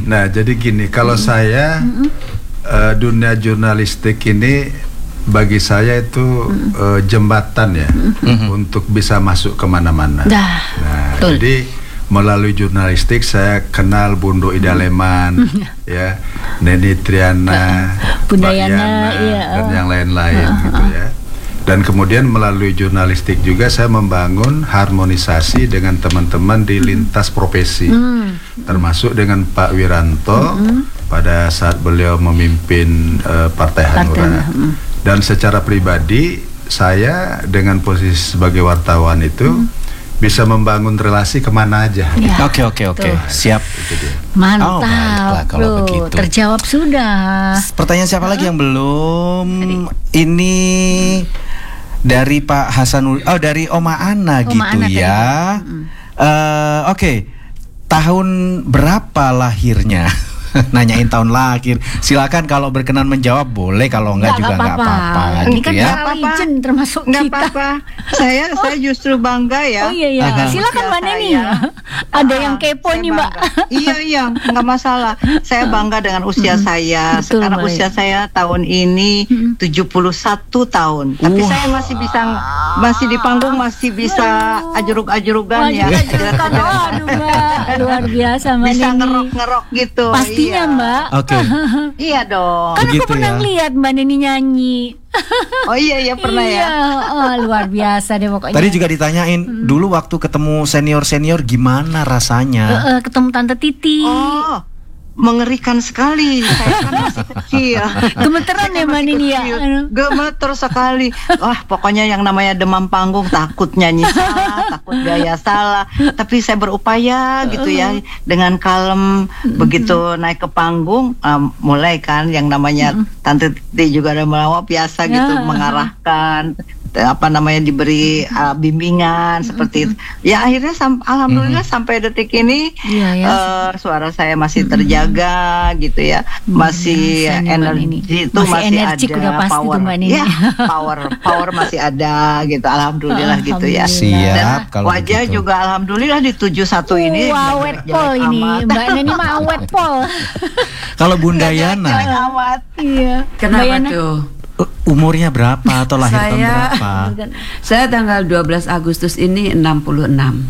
Nah, jadi gini, kalau saya dunia jurnalistik ini bagi saya itu jembatan ya untuk bisa masuk kemana-mana. Nah, jadi melalui jurnalistik saya kenal Bundu Ida Leman, ya, Neni Triana, Mbak Yana, dan yang lain-lain gitu ya. Dan kemudian melalui jurnalistik juga saya membangun harmonisasi dengan teman-teman di lintas profesi, termasuk dengan Pak Wiranto pada saat beliau memimpin Partai Hanura. Dan secara pribadi saya dengan posisi sebagai wartawan itu bisa membangun relasi kemana aja. Ya, oke. Siap. Mantap. Baiklah, kalau begitu. Terjawab sudah. Pertanyaan siapa lagi yang belum? Ini dari Pak Hasanul, dari Oma Ana gitu Ana ya. Oke. Tahun berapa lahirnya? Nanyain tahun lahir. Silakan kalau berkenan menjawab boleh, kalau enggak juga enggak apa-apa. Ini gitu kan ya. legend termasuk nggak kita. apa-apa. Saya justru bangga ya. Oh iya. Silakan Mbak Neni. Ada yang kepo nih Mbak. Iya, nggak masalah. Saya bangga dengan usia saya. Betul, Sekarang baik. usia saya tahun ini 71 tahun. Tapi saya masih di panggung, masih bisa ajrug-ajrugan ya. Aduh Mbak, luar biasa Mbak Bisa Neni. ngerok-ngerok gitu. Pastinya Mbak. Oke. Iya dong. Kan Begitu aku pernah ya. lihat Mbak Neni nyanyi. Oh iya pernah ya. Luar biasa deh pokoknya. Tadi juga ditanyain dulu waktu ketemu senior gimana rasanya? Ketemu Tante Titi. Oh, mengerikan sekali. Saya kan masih kecil. Gemeteran ya Mbak Neni ya. Gemeter sekali. Wah, pokoknya yang namanya demam panggung, takut nyanyi salah, takut gaya salah. Tapi saya berupaya gitu ya, dengan kalem. Begitu naik ke panggung, mulai kan yang namanya Tante Titi juga ada melawak biasa gitu, mengarahkan. Diberi bimbingan seperti itu. Ya akhirnya alhamdulillah sampai detik ini suara saya masih terjaga gitu ya. Masih energi itu masih energik, ada, udah pasti power. tuh Mbak Neni. Ya, power masih ada gitu. Alhamdulillah gitu ya. Siap. Dan Kalau wajah begitu. juga alhamdulillah di 71 ini awet pol ini. Mbak Neni mah awet pol. Kalau Bunda Yana, Iya. Kenapa tuh? umurnya berapa atau lahir tahun Saya- berapa? Saya tanggal 12 Agustus ini 66.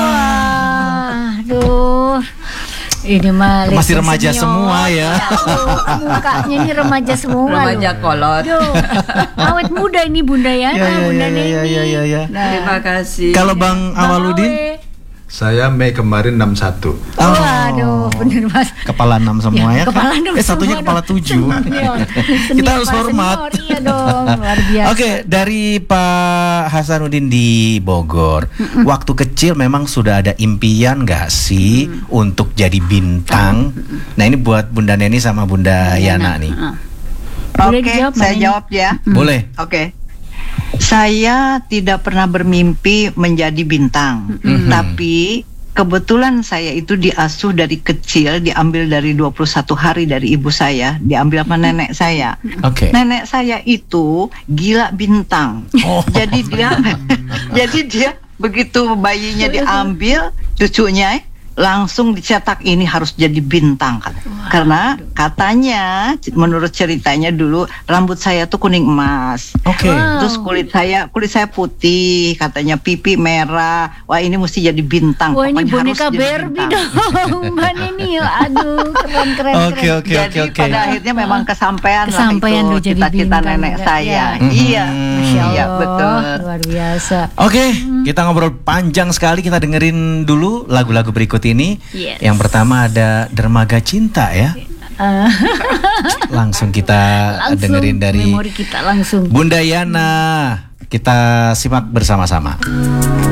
Wah, aduh. Ini mah Masih legend remaja senior. semua ya. Mukanya ini remaja semua. Remaja loh. kolot. Aduh, awet muda ini Bunda Yana, Bunda Neni. ya. Terima kasih. Kalau Bang Awaludin? Saya Mei kemarin 61. Waduh, bener Mas. Kepala 6 semua ya. Kepala 6 satunya semua kepala dong. 7. Senior. Kita harus Senior, hormat. senior. Iya dong, luar biasa. Oke, dari Pak Hasanuddin di Bogor, waktu kecil memang sudah ada impian nggak sih untuk jadi bintang? Nah ini buat Bunda Neni sama Bunda Yana nih. Boleh Oke, dijawab, Mbak saya Neni? jawab ya. Boleh. Oke. Saya tidak pernah bermimpi menjadi bintang, tapi kebetulan saya itu diasuh dari kecil, diambil dari 21 hari dari ibu saya, diambil sama nenek saya. Oke. Nenek saya itu gila bintang. Oh. Jadi dia begitu bayinya diambil, cucunya langsung dicetak ini harus jadi bintang kan. Karena katanya menurut ceritanya dulu rambut saya tuh kuning emas. Oke. Wow. Terus kulit saya putih, katanya pipi merah. Wah, ini mesti jadi bintang. Wah, ini Pokoknya boneka harus jadi Barbie bintang. dong, Mbak Neni. Aduh, keren. Oke. Jadi pada akhirnya memang kesampaian Kesampaian lah lo itu jadi cita-cita bintang nenek juga, saya. ya. Iya. Masya Allah, Iya, betul. luar biasa. Oke, kita ngobrol panjang sekali. Kita dengerin dulu lagu-lagu berikut ini. Yes. Yang pertama ada Dermaga Cinta ya. Langsung kita dengerin dari memori kita langsung. Bunda Yana. Kita simak bersama-sama.